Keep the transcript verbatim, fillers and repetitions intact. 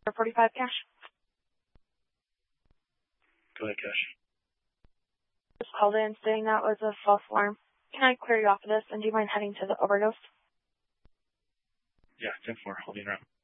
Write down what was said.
four forty-five cash. Go ahead, Cash. Just called in saying that was a false alarm. Can I clear you off of this, and do you mind heading to the overdose? Yeah, ten four. I'll be around.